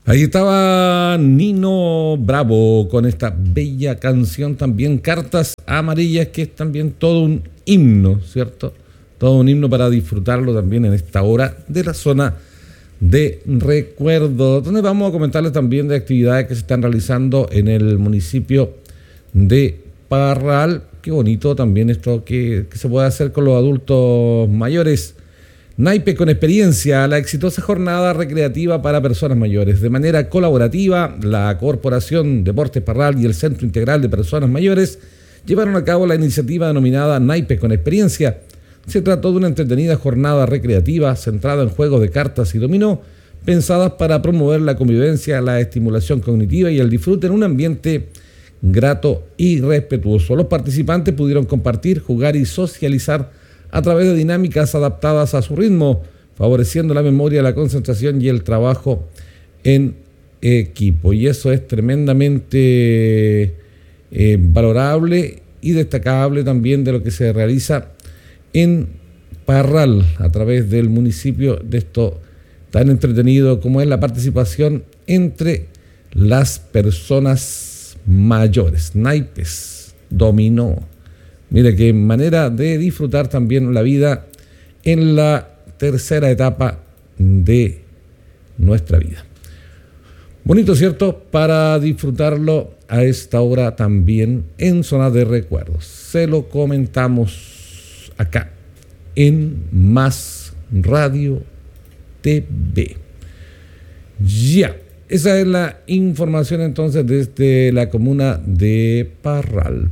Ahí estaba Nino Bravo con esta bella canción también, Cartas Amarillas, que es también todo un himno, ¿cierto? Todo un himno para disfrutarlo también en esta hora de la zona de recuerdo, donde vamos a comentarles también de actividades que se están realizando en el municipio de Parral. Qué bonito también esto que se puede hacer con los adultos mayores. Naipe con experiencia, la exitosa jornada recreativa para personas mayores. De manera colaborativa, la Corporación Deportes Parral y el Centro Integral de Personas Mayores llevaron a cabo la iniciativa denominada Naipes con experiencia. Se trató de una entretenida jornada recreativa centrada en juegos de cartas y dominó, pensadas para promover la convivencia, la estimulación cognitiva y el disfrute en un ambiente grato y respetuoso. Los participantes pudieron compartir, jugar y socializar a través de dinámicas adaptadas a su ritmo, favoreciendo la memoria, la concentración y el trabajo en equipo. Y eso es tremendamente valorable y destacable también de lo que se realiza en Parral a través del municipio, de esto tan entretenido como es la participación entre las personas mayores. Naipes, dominó. Mire qué manera de disfrutar también la vida en la tercera etapa de nuestra vida. Bonito, ¿cierto? Para disfrutarlo a esta hora también en zona de recuerdos. Se lo comentamos acá en Más Radio TV. Ya, esa es la información entonces desde la comuna de Parral.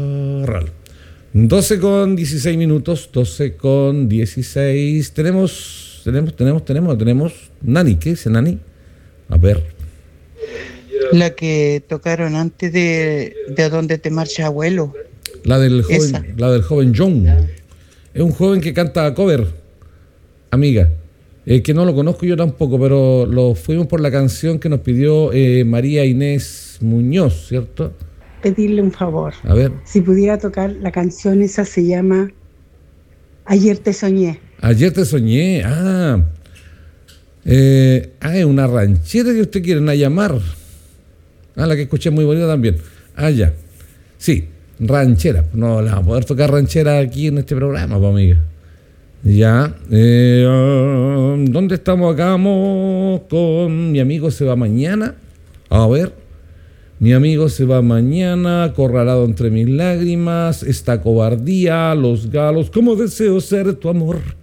12 con 16 minutos, 12 con 16. Tenemos Nani, ¿qué dice Nani? A ver. La que tocaron antes de Donde te marcha abuelo. La del joven John. Es un joven que canta cover, amiga. Que no lo conozco yo tampoco, pero lo fuimos por la canción que nos pidió María Inés Muñoz, ¿cierto? Pedirle un favor. A ver. Si pudiera tocar la canción, esa se llama Ayer te soñé. Ayer te soñé. Es una ranchera que usted quiere llamar. La que escuché muy bonita también. Ya. Sí, ranchera. No la vamos a poder tocar ranchera aquí en este programa, pues, amiga. Ya. ¿Dónde estamos acá? Vamos con Mi amigo se va mañana. A ver. Mi amigo se va mañana, acorralado entre mis lágrimas, esta cobardía, los galos, cómo deseo ser tu amor.